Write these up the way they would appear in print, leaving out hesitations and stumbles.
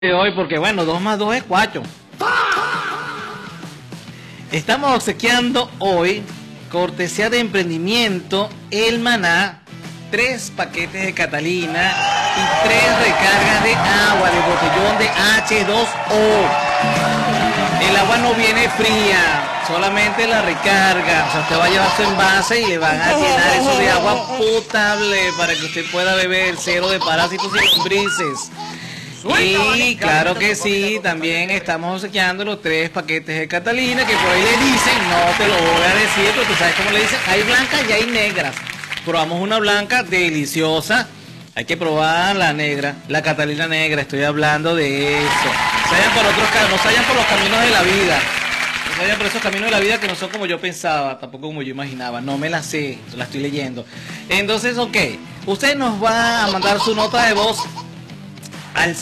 de hoy porque bueno, 2 más 2 es 4. Estamos obsequiando hoy, cortesía de Emprendimiento El Maná, 3 paquetes de Catalina y 3 recargas de agua de botellón de H2O. El agua no viene fría, solamente la recarga. O sea, usted va a llevar su envase y le van a llenar eso de agua potable para que usted pueda beber, cero de parásitos y lombrices. Y claro que sí, también estamos obsequiando los 3 paquetes de Catalina, que por ahí le dicen, no te lo voy a decir, pero tú sabes cómo le dicen, hay blancas y hay negras. Probamos una blanca deliciosa, hay que probar la negra, la Catalina negra, estoy hablando de eso. No se vayan por los caminos de la vida, no se vayan por esos caminos de la vida que no son como yo pensaba, tampoco como yo imaginaba, no me la sé, la estoy leyendo. Entonces, ok, usted nos va a mandar su nota de voz al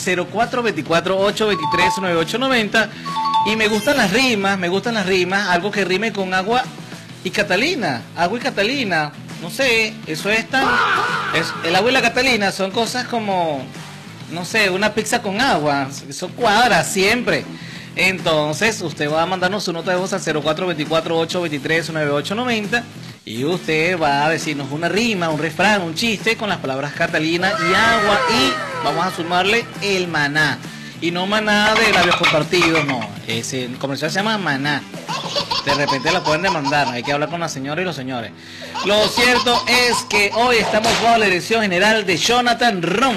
0424-823-9890 y me gustan las rimas, algo que rime con agua y Catalina, no sé, eso es tan, el agua y la Catalina son cosas como, no sé, una pizza con agua, eso cuadra siempre. Entonces usted va a mandarnos su nota de voz al 0424-823-9890 y usted va a decirnos una rima, un refrán, un chiste con las palabras Catalina y agua y vamos a sumarle el maná. Y no maná de labios compartidos, no, ese comercial se llama maná. De repente la pueden demandar, hay que hablar con la señora y los señores. Lo cierto es que hoy estamos bajo la dirección general de Jonathan Ron.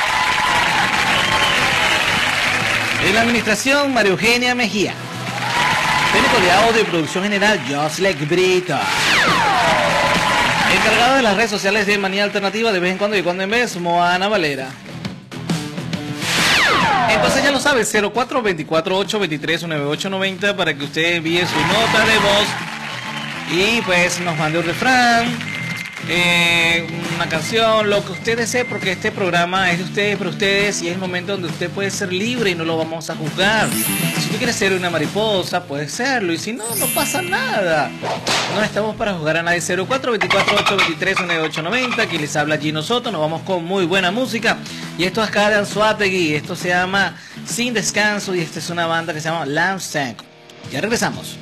En la administración, María Eugenia Mejía. Técnico de audio y producción general, Joslek Brito. Encargado de las redes sociales de Manía Alternativa, de vez en cuando y cuando en vez, Moana Valera. Entonces ya lo sabe, 0424-823-9890 para que usted envíe su nota de voz y pues nos mande un refrán, una canción, lo que usted desee, porque este programa es de ustedes, para ustedes, y es el momento donde usted puede ser libre y no lo vamos a juzgar. Si usted quiere ser una mariposa, puede serlo, y si no, no pasa nada. No estamos para juzgar a nadie. 0424-823-9890, aquí les habla Gino Soto, nos vamos con muy buena música, y esto es acá de Anzoátegui, esto se llama Sin Descanso, y esta es una banda que se llama Lamb Stank. Ya regresamos.